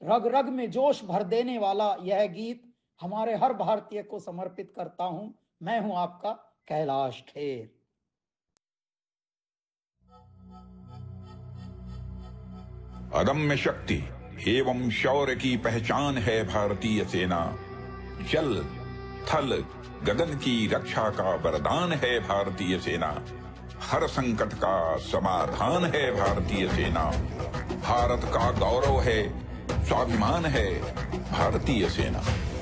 रग रग में जोश भर देने वाला यह गीत हमारे हर भारतीय को समर्पित करता हूं। मैं हूं आपका कैलाश खेर। अदम्य शक्ति एवं शौर्य की पहचान है भारतीय सेना। जल थल गगन की रक्षा का वरदान है भारतीय सेना। हर संकट का समाधान है भारतीय सेना। भारत का गौरव है, स्वाभिमान है भारतीय सेना।